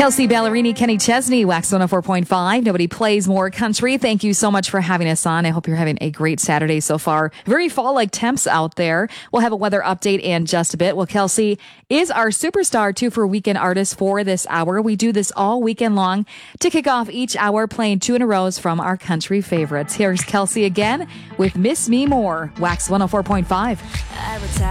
Kelsey Ballerini, Kenny Chesney, Wax 104.5. Nobody plays more country. Thank you so much for having us on. I hope you're having a great Saturday so far. Very fall-like temps out there. We'll have a weather update in just a bit. Well, Kelsey is our superstar, too, for Weekend Artist for this hour. We do this all weekend long to kick off each hour, playing two in a row from our country favorites. Here's Kelsey again with Miss Me More, Wax 104.5.